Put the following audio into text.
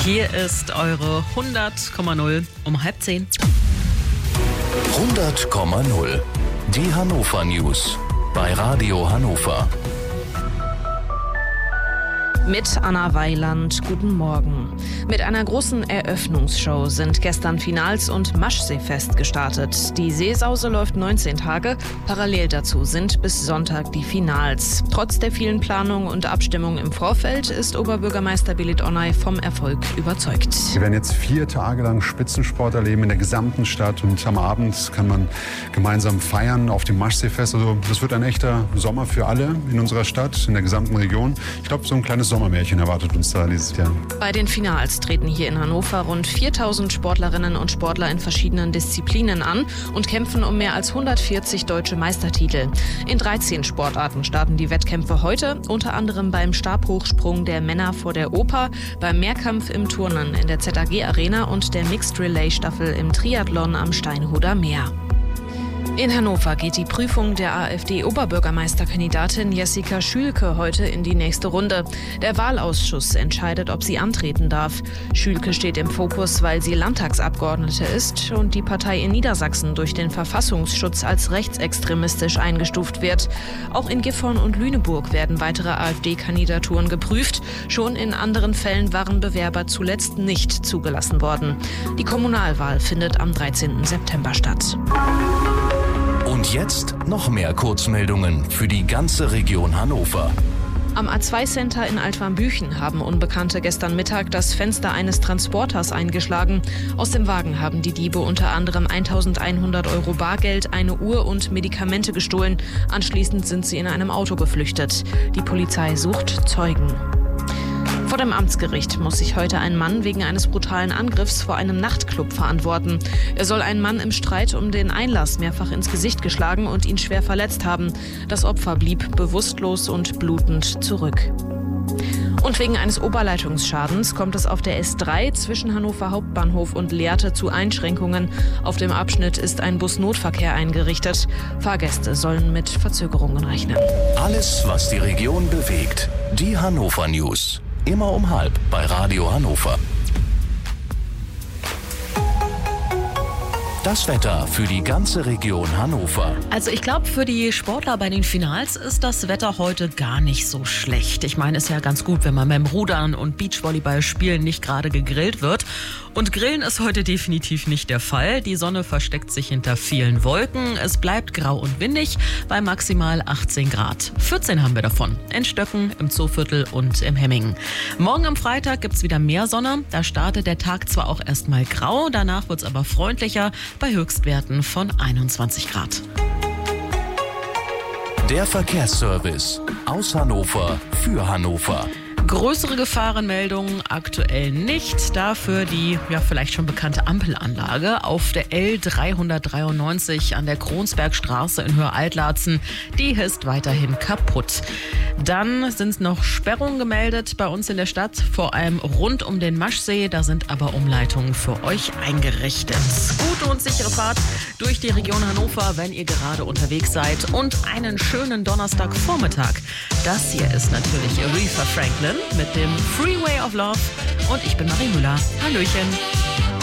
Hier ist eure 100,0 um 9:30. 100,0. Die Hannover News bei Radio Hannover. Mit Anna Weiland, guten Morgen. Mit einer großen Eröffnungsshow sind gestern Finals- und Maschseefest gestartet. Die Seesause läuft 19 Tage. Parallel dazu sind bis Sonntag die Finals. Trotz der vielen Planungen und Abstimmungen im Vorfeld ist Oberbürgermeister Belit Onay vom Erfolg überzeugt. Wir werden jetzt 4 Tage lang Spitzensport erleben in der gesamten Stadt und am Abend kann man gemeinsam feiern auf dem Maschseefest. Also das wird ein echter Sommer für alle in unserer Stadt, in der gesamten Region. Ich glaube, so ein kleines Sommermärchen erwartet uns da dieses Jahr. Bei den Finals treten hier in Hannover rund 4000 Sportlerinnen und Sportler in verschiedenen Disziplinen an und kämpfen um mehr als 140 deutsche Meistertitel. In 13 Sportarten starten die Wettkämpfe heute, unter anderem beim Stabhochsprung der Männer vor der Oper, beim Mehrkampf im Turnen in der ZAG Arena und der Mixed Relay Staffel im Triathlon am Steinhuder Meer. In Hannover geht die Prüfung der AfD-Oberbürgermeisterkandidatin Jessica Schülke heute in die nächste Runde. Der Wahlausschuss entscheidet, ob sie antreten darf. Schülke steht im Fokus, weil sie Landtagsabgeordnete ist und die Partei in Niedersachsen durch den Verfassungsschutz als rechtsextremistisch eingestuft wird. Auch in Gifhorn und Lüneburg werden weitere AfD-Kandidaturen geprüft. Schon in anderen Fällen waren Bewerber zuletzt nicht zugelassen worden. Die Kommunalwahl findet am 13. September statt. Und jetzt noch mehr Kurzmeldungen für die ganze Region Hannover. Am A2-Center in Altwarmbüchen haben Unbekannte gestern Mittag das Fenster eines Transporters eingeschlagen. Aus dem Wagen haben die Diebe unter anderem 1.100 € Bargeld, eine Uhr und Medikamente gestohlen. Anschließend sind sie in einem Auto geflüchtet. Die Polizei sucht Zeugen. Vor dem Amtsgericht muss sich heute ein Mann wegen eines brutalen Angriffs vor einem Nachtclub verantworten. Er soll einen Mann im Streit um den Einlass mehrfach ins Gesicht geschlagen und ihn schwer verletzt haben. Das Opfer blieb bewusstlos und blutend zurück. Und wegen eines Oberleitungsschadens kommt es auf der S3 zwischen Hannover Hauptbahnhof und Lehrte zu Einschränkungen. Auf dem Abschnitt ist ein Busnotverkehr eingerichtet. Fahrgäste sollen mit Verzögerungen rechnen. Alles, was die Region bewegt. Die Hannover News. Immer um 9:30 bei Radio Hannover. Das Wetter für die ganze Region Hannover. Also ich glaube, für die Sportler bei den Finals ist das Wetter heute gar nicht so schlecht. Ich meine, es ist ja ganz gut, wenn man beim Rudern und Beachvolleyball spielen nicht gerade gegrillt wird. Und Grillen ist heute definitiv nicht der Fall. Die Sonne versteckt sich hinter vielen Wolken. Es bleibt grau und windig bei maximal 18 Grad. 14 haben wir davon. In Stöcken, im Zooviertel und im Hemming. Morgen am Freitag gibt es wieder mehr Sonne. Da startet der Tag zwar auch erstmal grau, danach wird es aber freundlicher bei Höchstwerten von 21 Grad. Der Verkehrsservice aus Hannover für Hannover. Größere Gefahrenmeldungen aktuell nicht. Dafür die vielleicht schon bekannte Ampelanlage auf der L393 an der Kronsbergstraße in Höhe Altlatzen. Die ist weiterhin kaputt. Dann sind noch Sperrungen gemeldet bei uns in der Stadt, vor allem rund um den Maschsee. Da sind aber Umleitungen für euch eingerichtet. Gute und sichere Fahrt durch die Region Hannover, wenn ihr gerade unterwegs seid. Und einen schönen Donnerstagvormittag. Das hier ist natürlich Aretha Franklin mit dem Freeway of Love. Und ich bin Marie Müller. Hallöchen.